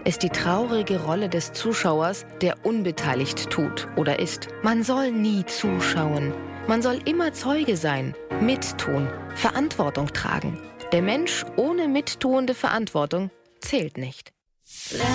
ist die traurige Rolle des Zuschauers, der unbeteiligt tut oder ist. Man soll nie zuschauen. Man soll immer Zeuge sein, mittun, Verantwortung tragen. Der Mensch ohne mittuende Verantwortung zählt nicht.